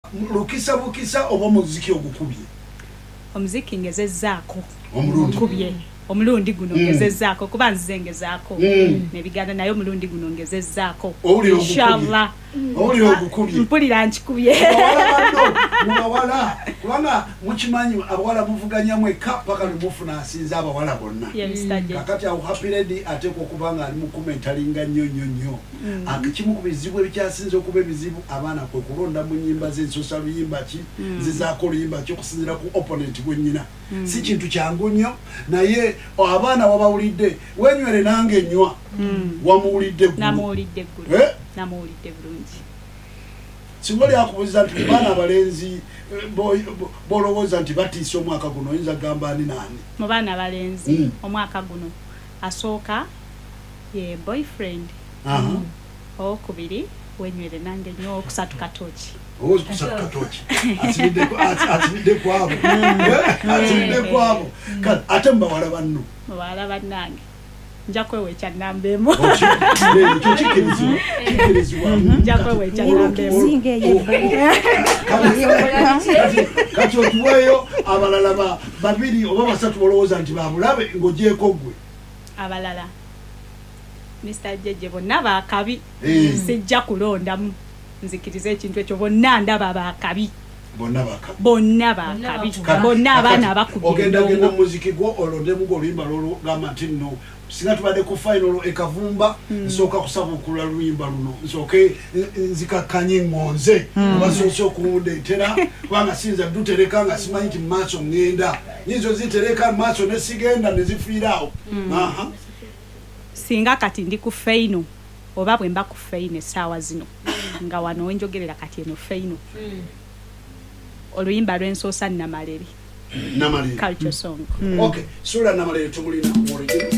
lukisa bukisa oba muziki ogukubye omuziki ngezezzaako omulundi omulundi guno ngezezzaako kuba nzengezaako nebiganda naye omulundi guno ngezezzaako inshallah oli ogukubye mpulira nkikubye mubawala kubanga mukimanyi abawala muvuganya mwekka paka lumufuna asinza abawala bonna kakati awo Happy Lady ateekwa okubanga ali mu komentalinga nnyo kimu ku bizibu ebikyasinza okuba ebizibu abaana kwe kulonda mu nnyimba z'ensosa luyimba ki zizaako oluyimba ki okusinzira ku opponent gwennyina si kintu kyangu nnyo naye abaana wabawulidde wenywere nange nnywa wamuwulidde namuwulidde bulungi singa oli akubuuza nti baana abalenzi bolowooza nti batiisa omwaka guno oyinza kugamba ani naani mu baana abalenzi omwaka guno asooka ye boyfriend owokubiri wenywere nange nnyo owokusatu katooki atibidde kwabo ate mubawala banno mubawala bannange nja kweweekya nnamba emu ekyo kikirizibwa nja kweweekya nnamba emu kati otuweeyo abalala babiri oba basatu olowooza nti babulabe ng'ogyeko gwe abalala Mr. Jeje bonna baakabi sijja kulondamu nzikiriza ekintu ekyo bonna ndaba baakabi bonna abaana abakubye ogendagenda muziki gwo olondemu ng'oluyimba lwolugamba nti nno singa tubadde ku final ekavumba nsooka kusaba okulula luyimba luno nsooke nzikakkanye ngonze basoose okundeetera kubanga siyinza dutereka nga simanyi nti mumaaso ŋŋenda nyinza ozitereka mumaaso nesigenda nezifiiraawo singa kati ndi ku feino oba bwe mba ku feino essaawa zino nga wano wenjogerera kati eno feino oluyimba lw'ensoosa Namalere culture song okay Sula Namalere tumulina mu original